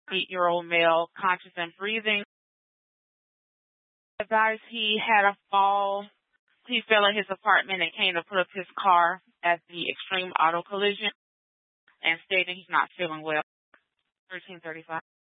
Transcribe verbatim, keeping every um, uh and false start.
eight-year-old male, conscious and breathing. Advised he had a fall. He fell in his apartment and came to put up his car at the Extreme Auto Collision and stated he's not feeling well. thirteen thirty-five.